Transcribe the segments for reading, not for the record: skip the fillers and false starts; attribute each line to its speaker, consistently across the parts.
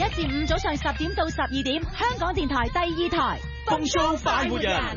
Speaker 1: 1至5早上10點到12點，香港電台第2台。
Speaker 2: 風騷快活人。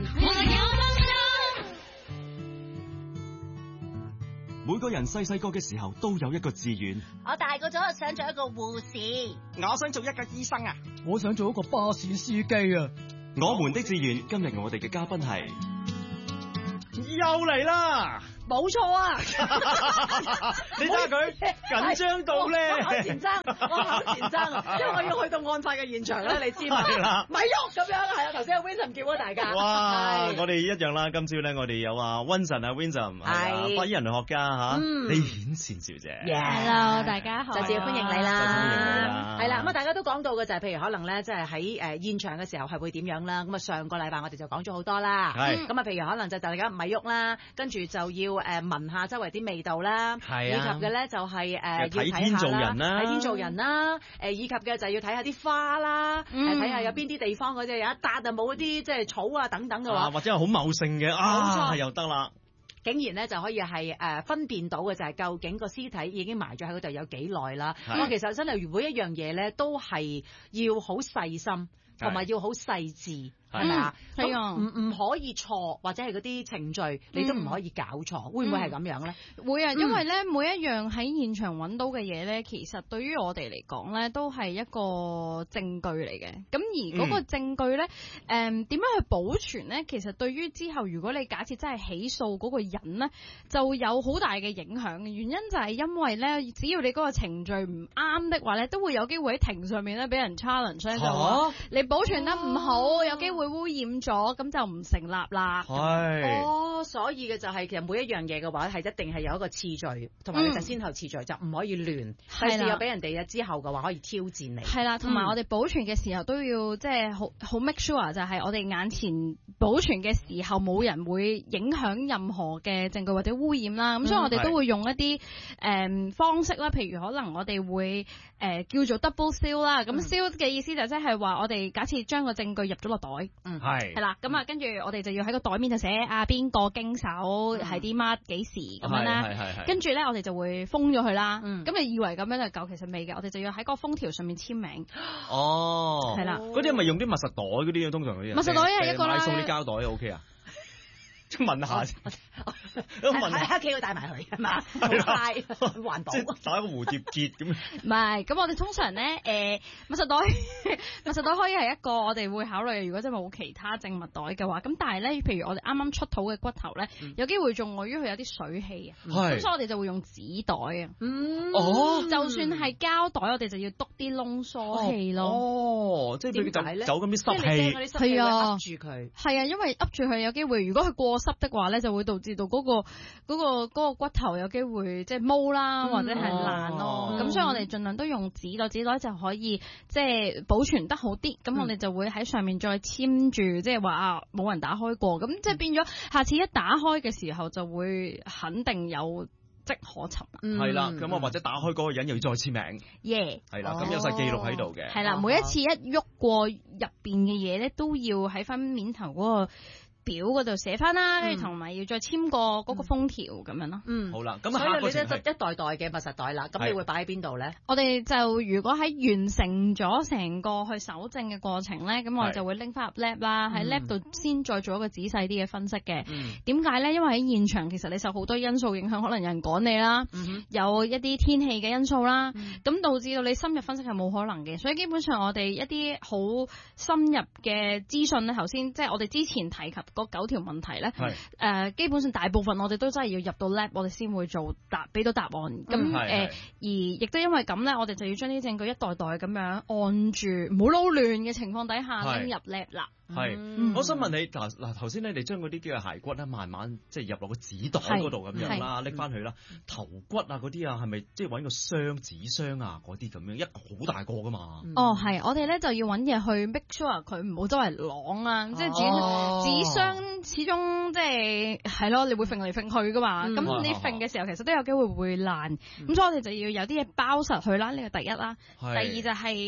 Speaker 2: 每個人細個嘅時候都有一個志願。
Speaker 1: 我大個咗想做一個護士。
Speaker 3: 我想做一個醫生啊。
Speaker 4: 我想做一個巴士司機啊。
Speaker 2: 我們的志願，今日我哋嘅嘉賓係
Speaker 3: 又嚟啦。
Speaker 1: 冇錯啊！
Speaker 3: 你睇下佢緊張到咧，
Speaker 1: 我考前爭，因為我要去到案發嘅現場咧，你知嘛？咪喐咁樣係啊！頭先阿 Vincent 叫咗大家。
Speaker 3: 哇！我哋一樣啦，今朝咧我哋有啊 Vincent 啊 Vincent 係法醫人類學家嚇，李顯善小姐。
Speaker 1: Hello， 大家好，就係歡迎你啦。係啦，咁啊大家都講到嘅就係譬如可能咧，即係喺現場嘅時候係會點樣啦。咁啊上個禮拜我哋就講咗好多啦。係。咁啊譬如可能就大家唔係喐啦，跟住就要聞下周圍啲味道啦，以及嘅咧就係要睇天做人啦，睇天做人啦，以及嘅就要睇下啲花啦，睇下有邊啲地方嗰啲有一笪啊冇嗰啲即係草啊等等嘅話，
Speaker 3: 或者係好茂盛嘅啊，又得啦。
Speaker 1: 竟然咧就可以係分辨到嘅就係究竟個屍體已經埋咗喺嗰度有幾耐啦。咁其實真係每一樣嘢咧都係要好細心，同埋要好細緻。係咪啊？係啊，唔可以錯，或者係嗰啲程序你都唔可以搞錯，會唔會係咁樣咧？
Speaker 5: 會啊，因為咧每一樣喺現場揾到嘅嘢咧，其實對於我哋嚟講咧，都係一個證據嚟嘅。咁而嗰個證據咧，點樣去保存咧？其實對於之後如果你假設真係起訴嗰個人咧，就有好大嘅影響嘅。原因就係因為咧，只要你嗰個程序唔啱的話咧，都會有機會喺庭上面咧俾人 challenge，所以就話你保存得唔好，有機會污染咗，咁就唔成立啦。
Speaker 3: 係
Speaker 1: 所以嘅就係其實每一樣嘢嘅話係一定係有一個次序，同埋你就先後次序就唔可以亂。係啦，有俾人哋之後嘅話可以挑戰你。係啦，
Speaker 5: 同埋我哋保存嘅時候都要即係好 make sure 就係我哋眼前保存嘅時候冇人會影響任何嘅證據或者污染啦。咁所以我哋都會用一啲方式啦，譬如可能我哋會叫做 double seal 啦。咁 seal 嘅意思就即係話我哋假設將個證據入咗落袋。係啦，咁啊，跟住我哋就要喺個袋面就寫邊個經手係啲乜幾時咁樣啦。跟住咧，我哋就會封咗佢啦。咁你以為咁樣就夠，其實未嘅。我哋就要喺嗰個封條上面簽名。
Speaker 3: 哦，
Speaker 5: 係啦。
Speaker 3: 嗰啲係咪用啲密實袋嗰啲？通常嗰啲。
Speaker 5: 密實袋係一個啦。
Speaker 3: 買送啲膠袋 OK 啊？問下先，
Speaker 1: 喺屋企要帶埋佢係嘛？好快環保，
Speaker 3: 即係打個蝴蝶結咁。
Speaker 5: 唔係，咁我哋通常咧密實袋可以係一個我哋會考慮，如果真係冇其他證物袋嘅話，咁但係咧，譬如我哋啱啱出土嘅骨頭咧，有機會仲礙於佢有啲水氣啊，咁所以我哋就會用紙袋啊。就算係膠袋，我哋就要篤啲窿疏氣咯。
Speaker 3: 即係佢走咁啲濕氣，
Speaker 1: 係啊，噏住佢。
Speaker 5: 係啊，因為噏住佢有機會，如果佢過濕的話咧，就會導致到嗰個骨頭有機會即係毛啦，或者係爛咯。咁所以我哋盡量都用紙袋就可以即係保存得好啲。咁我哋就會喺上面再簽住，即係話冇人打開過。咁即係變咗，下次一打開嘅時候就會肯定有跡可尋。
Speaker 3: 係啦，咁啊或者打開嗰個人又要再簽名。係啦，咁有晒記錄喺度嘅。
Speaker 5: 係啦，每一次一喐過入邊嘅嘢咧，都要喺翻面頭嗰個表嗰度寫翻啦，跟住同埋要再簽過嗰個封條咁樣咯。
Speaker 3: 好啦，咁
Speaker 1: 所以你咧一袋袋嘅密實袋啦，咁你會擺喺邊度咧？
Speaker 5: 我哋就如果喺完成咗成個去搜證嘅過程咧，咁我哋就會拎翻入 lab 啦，喺 lab 度先再做一個仔細啲嘅分析嘅。點解咧？因為喺現場其實你受好多因素影響，可能有人趕你啦，有一啲天氣嘅因素啦，咁導致到你深入分析係冇可能嘅。所以基本上我哋一啲好深入嘅資訊咧，頭先即係我哋之前提及嗰9條問題咧，基本上大部分我哋都真係要入到 lab，我哋先會俾到答案。咁而亦都因為咁咧，我哋就要將啲證據一袋袋咁樣按住，唔好撈亂嘅情況底下拎入 lab 啦。
Speaker 3: 我想問你嗱頭先咧，你將嗰啲叫做骸骨咧，慢慢即係入落個紙袋嗰度咁樣啦，拎翻去啦，頭骨啊嗰啲啊，係咪即係揾個紙箱啊嗰啲咁樣，一個好大個噶嘛？
Speaker 5: 係，我哋咧就要揾嘢去 make sure 佢唔好周圍啷啦，即係紙箱始終即係咯，你會揈嚟揈去噶嘛，咁你揈嘅時候其實都有機會爛，咁所以我哋就要有啲嘢包實佢啦，呢個第一啦，第二就係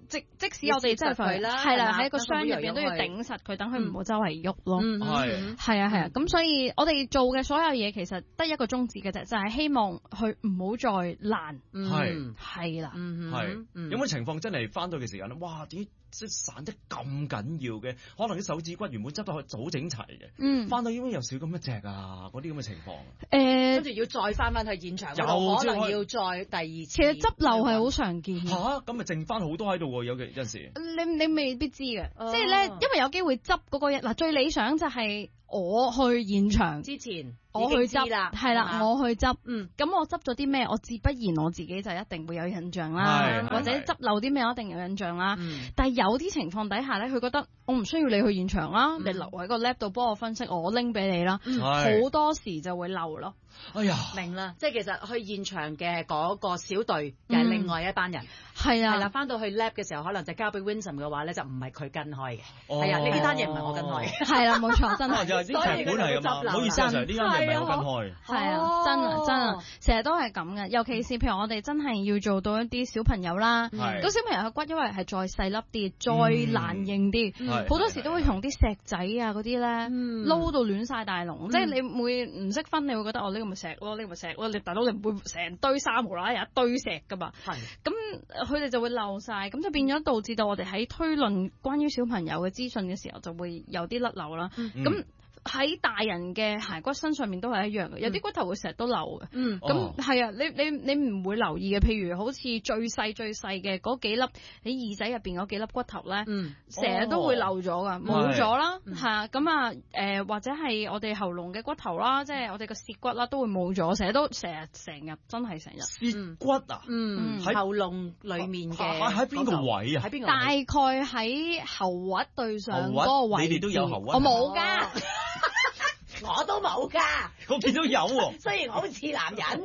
Speaker 5: 即使我哋真係係啦，喺個箱入邊都要頂實佢，等佢唔好周圍喐咯。係啊，咁所以我哋做嘅所有嘢其實得一個宗旨嘅啫，就係希望佢唔好再爛。係啦，
Speaker 3: 有冇情況真係翻到嘅時間咧？哇！點解即係散得咁緊要嘅？可能啲手指骨原本執到去好整齊嘅，翻到應該有少咁一隻啊！嗰啲咁嘅情況。
Speaker 1: 跟住要再翻去現場，可能要再第二次。
Speaker 5: 其實執漏係好常見嘅。
Speaker 3: 咁咪剩翻好多喺度喎？有陣時。
Speaker 5: 你未必知嘅，即係咧，因為有機會執嗰個嘢。嗱，最理想就係我去現場
Speaker 1: 之前。
Speaker 5: 我去執啦，係啦，我去執。咁我執咗啲咩？我自不然我自己就一定會有印象啦，或者執漏啲咩我一定有印象啦。但係有啲情況底下咧，佢覺得我唔需要你去現場啦，你留喺個 lab 度幫我分析，我拎俾你啦。好多時就會漏咯。
Speaker 3: 哎呀，
Speaker 1: 明啦，即係其實去現場嘅嗰個小隊又係另外一班人。
Speaker 5: 係啊，
Speaker 1: 係啦，翻到去 lab 嘅時候，可能就交俾 Winsome 嘅話咧，就唔係佢跟開嘅。係啊，呢單嘢唔係我跟開嘅。
Speaker 5: 係啦，冇錯，真係。
Speaker 3: 啲劇本係咁啊，唔好意思啊，呢單嘢唔係我跟開。
Speaker 5: 係啊，真啊，成日都係咁嘅。尤其是譬如我哋真係要做到一啲小朋友啦，咁小朋友嘅骨因為係再細粒啲、再難認啲，好多時都會同啲石仔啊嗰啲咧撈到亂晒大龍，即係你會唔識分，你會覺得呢個咪石咯，呢個咪石咯，你大佬你唔會成堆沙無啦啦有一堆石噶嘛，咁佢哋就會漏晒，咁就變咗導致到我哋喺推論關於小朋友嘅資訊嘅時候就會有啲甩漏啦，咁。喺大人嘅骸骨身上面都係一樣嘅，有啲骨頭會成日都漏嘅。咁係啊，你唔會留意嘅。譬如好似最細嘅嗰幾粒喺耳仔入邊嗰幾粒骨頭咧，成日都會漏咗噶，冇咗啦嚇。咁啊或者係我哋喉嚨嘅骨頭啦，即係我哋個舌骨啦，都會冇咗，成日真係成日。
Speaker 3: 舌骨啊，
Speaker 1: 喺喉嚨裡面嘅
Speaker 3: 喺邊個位啊？
Speaker 1: 喺邊個？
Speaker 5: 大概喺喉核對上嗰個位。
Speaker 3: 你哋都有喉核？
Speaker 5: 我冇㗎。
Speaker 1: 我都冇㗎，
Speaker 3: 我見到有喎。
Speaker 1: 雖然我好似男人，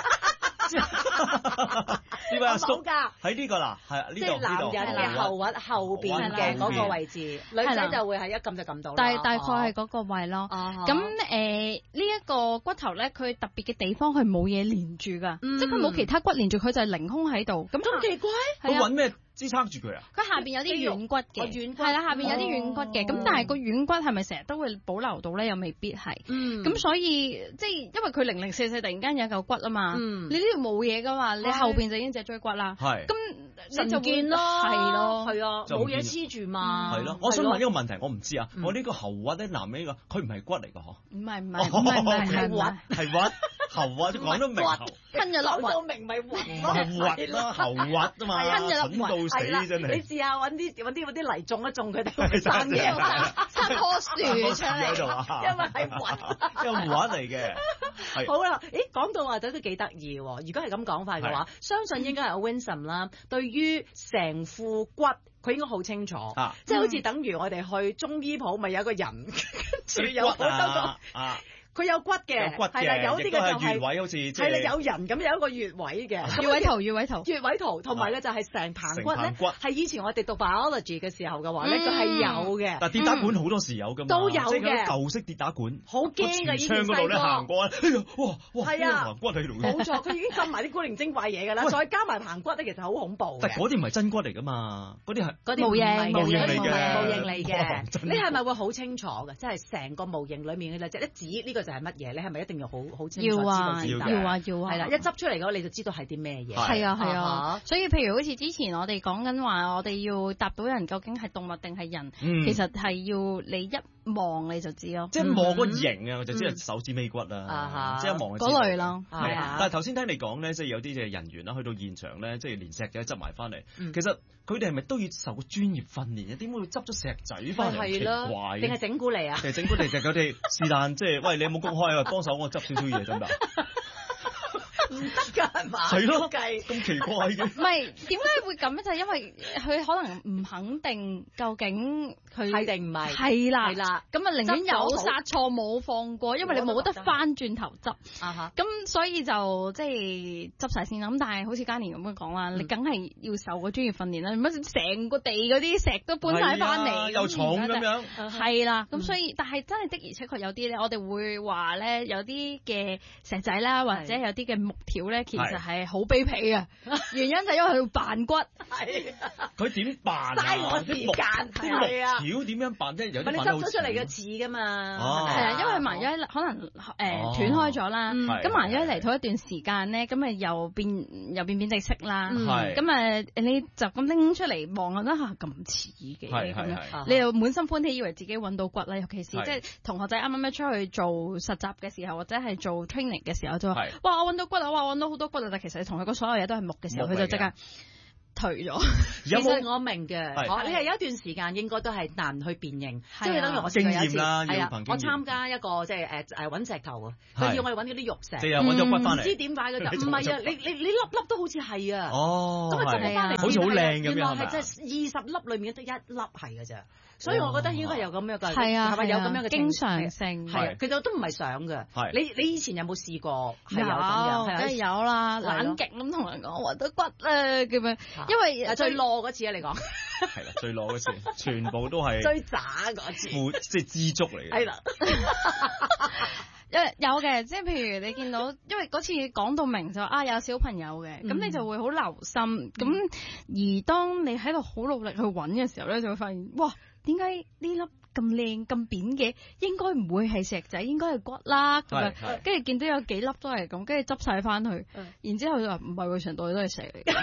Speaker 3: 呢位阿叔喺呢個啦，係
Speaker 1: 即係男人嘅喉核後邊嘅嗰個位置，女仔就會係一撳就撳到啦。
Speaker 5: 大概係嗰個位咯。咁呢一個骨頭咧，佢特別嘅地方係冇嘢連住㗎，即係佢冇其他骨連住，佢就係凌空喺度。咁
Speaker 1: 奇怪，
Speaker 3: 佢揾咩支撐住佢啊？
Speaker 5: 佢下邊有啲軟骨嘅，係啦，下邊有啲軟骨嘅。咁但係個軟骨係咪成日都會保留到咧？又未必係。咁所以即係因為佢零零四四突然間有嚿骨啊嘛，你呢度冇嘢噶嘛，你後邊就已經脊椎骨啦。咁你就見咯，係咯，
Speaker 1: 係啊，冇嘢黐住嘛。
Speaker 3: 係咯，我想問一個問題，我唔知啊，我呢個喉核咧，男嘅呢個，佢唔係骨嚟㗎嗬？
Speaker 5: 唔係
Speaker 3: 核，係核。喉核都講得明，
Speaker 1: 吞咗粒核，明咪核
Speaker 3: 咯，喉核啊嘛，
Speaker 1: 吞咗粒
Speaker 3: 到死真係。你
Speaker 1: 試下揾啲泥種一種佢哋會生嘢，生棵樹出嚟，因為係核，
Speaker 3: 因為核嚟嘅。
Speaker 1: 好啦，講到話都幾得意喎。如果係咁講法嘅話，相信應該係 Winsome 啦。對於成副骨，佢應該好清楚，即係好似等於我哋去中醫鋪，咪有個人跟住有好多個。佢有骨嘅，係啦，有啲嘅就係
Speaker 3: 穴位，好似
Speaker 1: 係啦，有人咁有一個穴位嘅穴位圖，同埋咧就係成棚骨咧，係以前我哋讀 biology 嘅時候嘅話咧，佢係有嘅。
Speaker 3: 但跌打館好多時有㗎嘛，
Speaker 1: 都有嘅
Speaker 3: 舊式跌打館，
Speaker 1: 好驚㗎！以前
Speaker 3: 窗嗰度咧行過，哇，
Speaker 1: 係啊，
Speaker 3: 棚骨喺度，
Speaker 1: 冇錯，佢已經浸埋啲古靈精怪嘢㗎啦，再加埋棚骨咧，其實好恐怖。
Speaker 3: 但嗰啲唔係真骨嚟㗎嘛，嗰啲係
Speaker 1: 模型
Speaker 3: 嚟
Speaker 1: 嘅，你係咪會好清楚嘅？即係成個模型裡面嘅咧，即係一指呢個就係乜嘢？你係咪一定要好清楚知道？
Speaker 5: 要
Speaker 1: 係啦，一執出嚟嘅話，你就知道係啲咩嘢。
Speaker 5: 係啊，所以譬如好似之前我哋講緊話，我哋要答到人究竟係動物定係人，其實係要你一望你就知咯。
Speaker 3: 即係望個形啊，我就知係手指尾骨啦。即係一望
Speaker 5: 嗰類咯。
Speaker 3: 但係頭先聽你講咧，即係有啲嘅人員啦，去到現場咧，即係連石仔執埋翻嚟。其實佢哋係咪都要受過專業訓練？點會執咗石仔翻嚟？奇怪，
Speaker 1: 定係整蠱你啊？
Speaker 3: 定係整蠱你？就佢哋是但即係，喂，你有冇公開啊？幫手我執少少嘢得唔得？
Speaker 1: 唔得㗎係嘛？
Speaker 3: 係咯，咁奇怪嘅。
Speaker 5: 唔係點解會咁咧？就係因為佢可能唔肯定究竟佢
Speaker 1: 係定唔係？
Speaker 5: 係啦，咁啊寧願有殺錯冇放過，因為你冇得翻轉頭執。咁所以就即係執晒先啦。咁但係好似嘉年咁樣講啦，你梗係要受個專業訓練啦。乜成個地嗰啲石都搬晒翻嚟，
Speaker 3: 又重咁樣。
Speaker 5: 係啦，咁所以但係真係的而且確有啲咧，我哋會話咧有啲嘅石仔啦，或者有啲嘅木條咧，其實係好卑鄙嘅，原因就係因為佢要扮骨。
Speaker 1: 係
Speaker 3: 佢點扮啊？
Speaker 1: 嘥我時間係啊！
Speaker 3: 條點樣扮啫？有啲
Speaker 1: 你執咗出嚟嘅似噶嘛？
Speaker 5: 係啊，因為埋咗可能斷開咗啦，咁埋咗嚟到一段時間咧，咁咪又變直色啦。咁你就咁拎出嚟望下，咁似嘅咁樣，你又滿心歡喜，以為自己揾到骨啦。尤其是即係同學仔啱啱出去做實習嘅時候，或者係做 training 嘅時候，就話：哇，我揾到骨啊！哇，揾到好多骨啊！但其實你同佢個所有嘢都係木嘅時候，佢就即刻退咗。
Speaker 1: 其實我明嘅，你係有一段時間應該都係難去辨認，即係等於我試過有一次，係啊，我參加一個即係揾石頭啊，佢要我哋揾嗰啲玉石，
Speaker 3: 揾咗骨翻嚟，
Speaker 1: 唔知點解嘅就唔係啊，你粒粒都好似係啊，
Speaker 3: 咁
Speaker 1: 啊執翻嚟
Speaker 3: 好似好靚咁樣，
Speaker 1: 原來係即係20粒裡面得一粒係㗎咋。所以我覺得應該有咁樣嘅，
Speaker 5: 係咪
Speaker 1: 有咁樣嘅
Speaker 5: 經常性？
Speaker 1: 係，其實都唔係想嘅。你以前有冇試過係有咁樣？
Speaker 5: 梗係有啦，懶極咁同人講揾到骨啦咁樣，因為
Speaker 1: 最攞嗰次啊，你講
Speaker 3: 係啦，最攞嗰次，全部都係
Speaker 1: 最渣嗰次，
Speaker 3: 即係支竹嚟嘅。
Speaker 1: 係啦。
Speaker 5: 有嘅，即係譬如你見到，因為嗰次講到明就有小朋友嘅，咁你就會好留心。咁而當你喺度好努力去揾嘅時候咧，就會發現，哇，點解呢粒咁靚咁扁嘅，應該唔會係石仔，應該係骨啦咁樣。跟住見到有幾粒都係咁，跟住執晒翻去，然之後就話唔係喎，成袋都係石嚟嘅。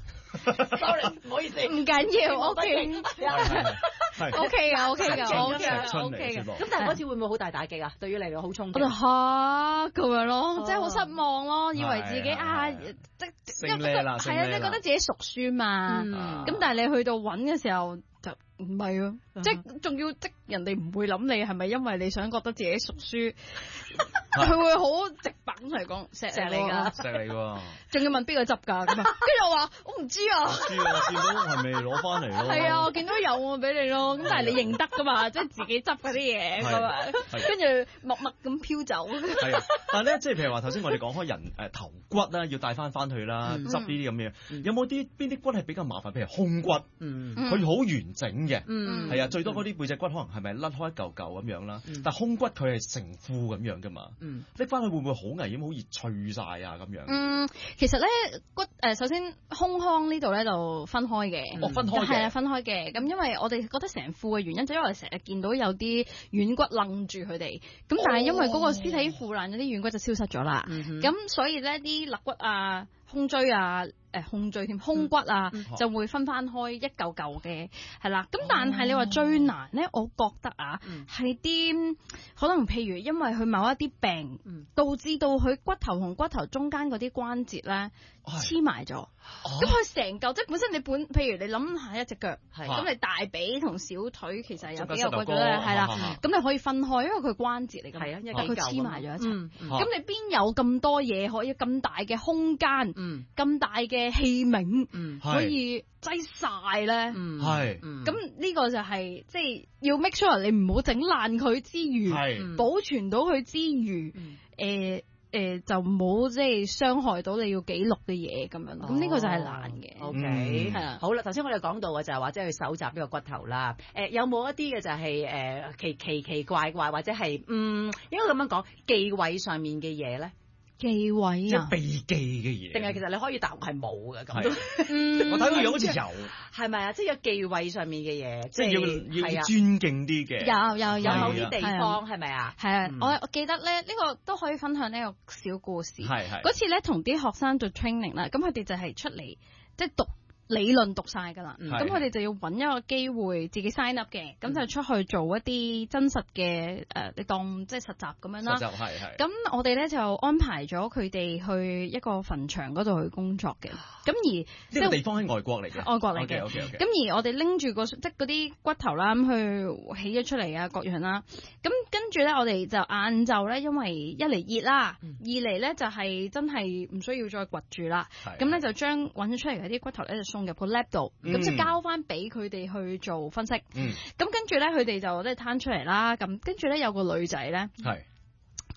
Speaker 1: sorry， 唔好意思，
Speaker 5: 唔緊要，OK，OK 噶，OK 噶，OK 噶。
Speaker 1: 咁但係嗰次會唔會好大打擊啊？對於你嚟講好衝擊。
Speaker 5: 我就嚇咁樣咯，即係好失望咯，以為自己即係係啊，你覺得自己熟書嘛，咁但係你去到揾嘅時候就唔係咯，即係仲要即人哋唔會諗你係咪因為你想覺得自己熟書，佢會好直白咁嚟講石嚟㗎，
Speaker 3: 石嚟㗎，
Speaker 5: 仲要問邊個執㗎咁啊？跟住我話我唔知啊，
Speaker 3: 我見到係咪攞翻嚟咯？
Speaker 5: 係啊，我見到有我俾你咯，咁但係你認得㗎嘛，即係自己執嗰啲嘢咁啊，跟住默默咁飄走。
Speaker 3: 係啊，但係咧，即係譬如話頭先我哋講開人頭骨啦，要帶翻去啦，執呢啲咁嘅，有冇邊啲骨係比較麻煩？譬如胸骨，佢好完整嘅，係啊，最多嗰啲背脊骨可能係咪甩開一嚿嚿咁樣啦？但係胸骨佢係成副咁樣㗎嘛，拎翻去會唔會好危險？好易脆晒啊咁樣？
Speaker 5: 其實咧骨首先胸腔呢度咧就分開嘅，
Speaker 3: 分開嘅，
Speaker 5: 係啊，分開嘅。咁因為我哋覺得成副嘅原因就因為成日見到有啲軟骨愣住佢哋，咁但係因為嗰個屍體腐爛咗，啲軟骨就消失咗啦。咁所以咧啲肋骨啊、胸椎啊、胸骨啊就會分翻開一嚿嚿嘅，係啦。咁但係你話最難咧，我覺得係啲可能譬如因為佢某一啲病導致到佢骨頭同骨頭中間嗰啲關節咧黐埋咗，咁佢成嚿即係本身譬如你諗下一隻腳，咁你大髀同小腿其實有幾個骨咧，係啦，咁你可以分開，因為佢關節嚟㗎，係啊，因為佢黐埋咗一層。咁你邊有咁多嘢可以咁大嘅空間，咁大嘅器皿可以擠晒咧？咁呢個就係即係要 make sure 你唔好整爛佢之餘，保存到佢之餘，就唔好即係傷害到你要記錄嘅嘢咁樣。咁呢個就係難嘅。
Speaker 1: OK， 係啊。好啦，頭先我哋講到嘅就係話即係去搜集呢個骨頭啦。有冇一啲嘅就係奇怪或者係應該咁樣講忌諱上面嘅嘢咧？
Speaker 5: 忌諱啊！
Speaker 3: 即係避忌嘅嘢，
Speaker 1: 定係其實你可以答係冇嘅咁都。
Speaker 3: 我睇個樣好似有，
Speaker 1: 係咪啊？即係有忌諱上面嘅嘢，
Speaker 3: 即係要尊敬啲嘅。
Speaker 5: 有
Speaker 1: 某啲地方係咪啊？
Speaker 5: 係啊，我記得咧，呢個都可以分享呢個小故事。
Speaker 3: 係
Speaker 5: 嗰次咧，同啲學生做 training 啦，咁佢哋就係出嚟即係讀理論讀晒㗎啦，咁佢哋就要揾一個機會自己 sign up 嘅，咁就出去做一啲真實嘅你當即係實習咁樣啦。實習係。咁我哋咧就安排咗佢哋去一個墳場嗰度去工作嘅。咁而
Speaker 3: 呢個地方喺外國嚟嘅。外國嚟嘅。OK。
Speaker 5: 咁而我哋拎住即係嗰啲骨頭啦，咁去起咗出嚟啊，各樣啦。咁跟住咧，我哋就晏晝咧，因為一嚟熱啦，二嚟咧就係真係唔需要再掘住啦。咁咧就將揾咗出嚟嗰啲骨頭咧就送入個 lab 度，咁就交翻俾佢哋去做分析。咁跟住咧，佢哋就即係攤出嚟啦。咁跟住咧有個女仔咧，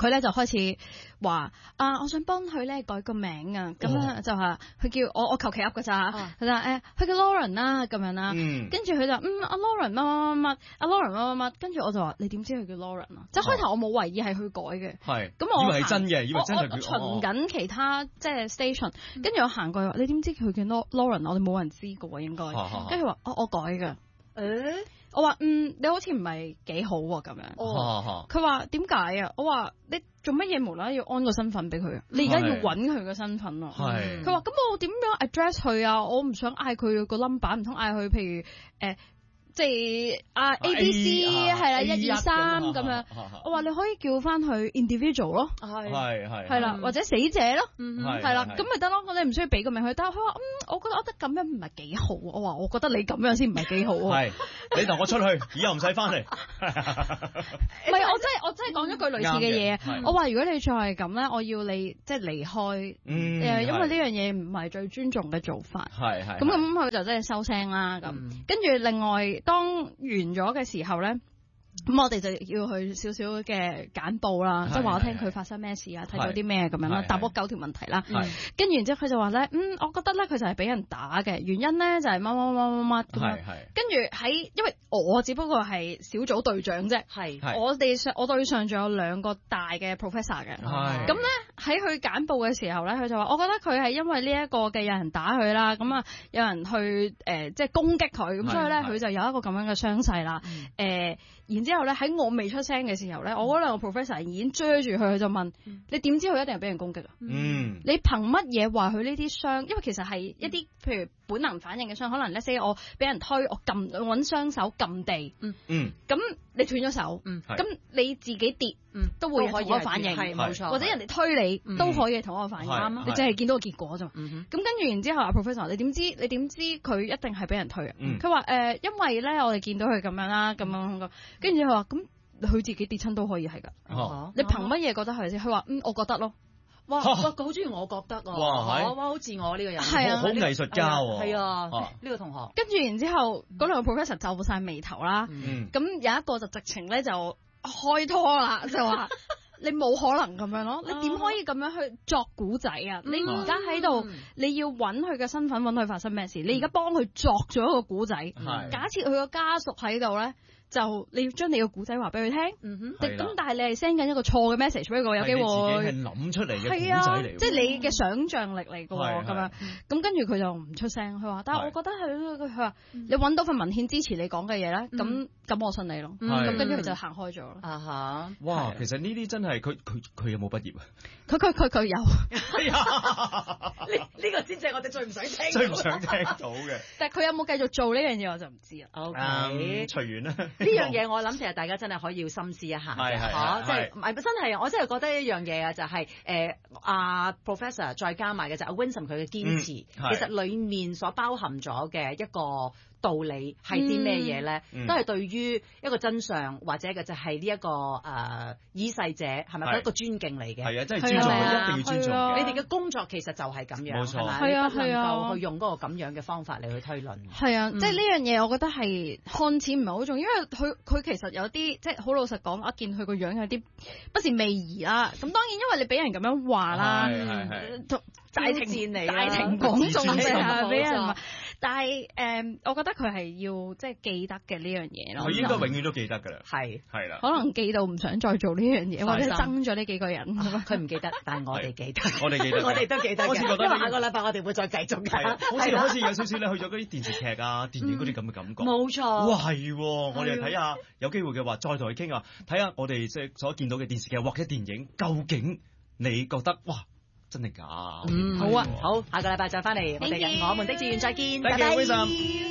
Speaker 5: 佢咧就開始話我想幫佢咧改個名啊，咁樣就話佢叫我求其噏㗎咋，佢就佢叫 Lauren 啦咁樣啦，跟住佢就阿 Lauren 乜乜乜乜，阿 Lauren 乜乜乜，跟住我就話你點知佢叫 Lauren 啊？即係開頭我冇懷疑係佢改嘅，咁我以為係真嘅，以為真係佢巡緊其他即係 station， 跟住我行過去話你點知佢叫 Lauren？ 我哋冇人知㗎喎應該，跟住話我改㗎。我話你好似唔係幾好喎咁樣。佢話點解啊？我話你做乜嘢無啦啦要安個身份俾佢啊？你而家要揾佢個身份啊？佢話咁我點樣 address 佢啊？我唔想嗌佢個 number， 唔通嗌佢譬如即係ABC 係啦1、2、3咁樣。我話你可以叫翻佢 individual 咯，係啦，或者死者咯，係啦，咁咪得咯。你唔需要俾個名佢。但係佢話我覺得咁樣唔係幾好。我話我覺得你咁樣先唔係幾好。係
Speaker 3: 你同我出去，以後唔使翻嚟。
Speaker 5: 唔係我真係講咗句類似嘅嘢。我話如果你再係咁咧，我要你即係離開，因為呢樣嘢唔係最尊重嘅做法。咁佢就真係收聲啦。咁跟住另外。當完咗嘅時候咧，咁我哋就要去少少嘅簡報啦，即係話我聽佢發生咩事啊，睇到啲咩咁樣啦，答我9條問題啦。跟住然之後佢就話咧，我覺得咧佢就係俾人打嘅，原因咧就係乜乜乜乜乜咁樣。跟住因為我只不過係小組隊長啫，我對上仲有2個大嘅 professor 嘅。咁咧喺佢簡報嘅時候咧，佢就話我覺得佢係因為呢一個嘅有人打佢啦，咁啊有人去即係攻擊佢，咁所以咧佢就有一個咁樣嘅傷勢啦。然之後咧喺我未出聲嘅時候咧，我嗰2個 professor 已經追住佢，佢就問你點知佢一定係俾人攻擊啊？你憑乜嘢話佢呢啲傷？因為其實係一啲譬如本能反應嘅傷，可能 let's say 我俾人推，我揾雙手撳地，咁你斷咗手，咁你自己跌都會有同一個反應，冇錯。或者人哋推你都可以同一個反應，你淨係見到個結果啫嘛。咁跟住然之後阿 professor 你點知佢一定係俾人推啊？佢話因為咧我哋見到佢咁樣啦，咁樣跟住佢話咁佢自己跌親都可以係㗎。你憑乜嘢覺得係先？佢話我覺得咯。哇！佢好中意我覺得喎。哇！好似我呢個人，
Speaker 3: 好藝術家喎。
Speaker 1: 係啊，呢個同學。
Speaker 5: 跟住然之後嗰2個 professor 皺晒眉頭啦。咁有一個就直情咧就開拖啦，就話你冇可能咁樣咯，你點可以咁樣去作古仔啊？你而家喺度，你要揾佢嘅身份，揾佢發生咩事？你而家幫佢作咗一個古仔。假設佢個家屬喺度咧。就你要將你個古仔話俾佢聽，咁但係你係 send 緊一個錯嘅 message 俾佢，有機會
Speaker 3: 係諗出嚟嘅古仔嚟，
Speaker 5: 即係你嘅想像力嚟嘅喎，咁樣咁跟住佢就唔出聲，佢話，但係我覺得佢話你揾到份文獻支持你講嘅嘢咧，咁我信你咯，咁跟住佢就行開咗啦。
Speaker 3: 哇！其實呢啲真係佢有冇畢業啊？
Speaker 5: 佢有，
Speaker 1: 呢個先正我哋最唔想聽，
Speaker 3: 最唔想聽到嘅。
Speaker 5: 但係佢有冇繼續做呢樣嘢我就唔知啦。
Speaker 3: 隨緣啦。
Speaker 1: 呢樣嘢我諗其實大家真係可以要深思一下嘅，即係唔係真係我真係覺得一樣嘢啊，就係阿 Professor 再加埋嘅就阿 Winsome 佢嘅堅持，其實裡面所包含咗嘅一個道理係啲咩嘢咧？都係對於一個真相或者嘅就係呢一個已逝者係咪一個尊敬嚟嘅？
Speaker 3: 係啊，真係尊重，一定要尊重。
Speaker 1: 你哋嘅工作其實就係咁樣，
Speaker 3: 冇錯，
Speaker 1: 係啊，係啊，去用嗰個咁樣嘅方法嚟去推論。
Speaker 5: 係啊，即係呢樣嘢，我覺得係看似唔係好重要，因為佢其實有啲即係好老實講，一見佢個樣有啲不是味兒啦。咁當然因為你俾人咁樣話啦，大庭廣眾嘅俾人話。但係我覺得佢係要即係記得嘅呢樣嘢咯。
Speaker 3: 佢應該永遠都記得㗎啦。係啦。
Speaker 5: 可能記到唔想再做呢樣嘢，或者憎咗呢幾個人。
Speaker 1: 佢唔記得，但係我哋記得。
Speaker 3: 我哋記得。
Speaker 1: 我哋都記得。
Speaker 3: 好似覺得
Speaker 1: 下個禮拜我哋會再繼續嘅。
Speaker 3: 好似有少少咧去咗嗰啲電視劇啊、電影嗰啲咁嘅感覺。
Speaker 1: 冇錯。
Speaker 3: 哇係，我哋睇下有機會嘅話，再同佢傾啊，睇下我哋即係所見到嘅電視劇或者電影，究竟你覺得哇？真定假？
Speaker 1: 好啊，好，下個禮拜再翻嚟，我哋我們的志願再見，拜拜。